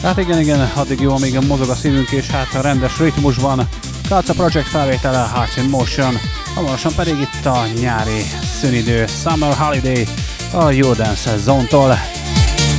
Hát igen, addig jó, amíg mozog a szívünk, és hát a rendes ritmusban. Kalca Project felvétele, Hearts in Motion. Hamarosan pedig itt a nyári szünidő, Summer Holiday, a Jó Dance Zone-tól.